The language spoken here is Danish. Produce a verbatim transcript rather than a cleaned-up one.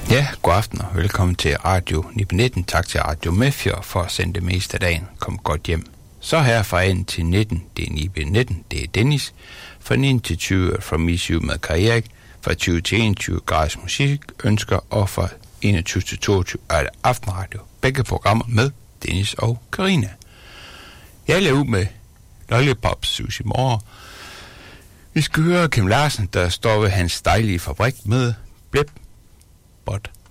Ja, god aften og velkommen til Radio nitten nitten. Tak til Radio Mefjord for at sende det meste af dagen. Kom godt hjem. Så her fra atten til nitten, det er nitten nitten, det er Dennis. Fra nitten til tyve fra Misju med Karriere. Fra tyve til enogtyve gratis musik ønsker, og fra enogtyve til toogtyve er det Aftenradio. Begge programmer med Dennis og Karina. Jeg lader ud med Lollipop Sushi Morgen. Vi skal høre Kim Larsen, der står ved hans dejlige fabrik med Blip Bot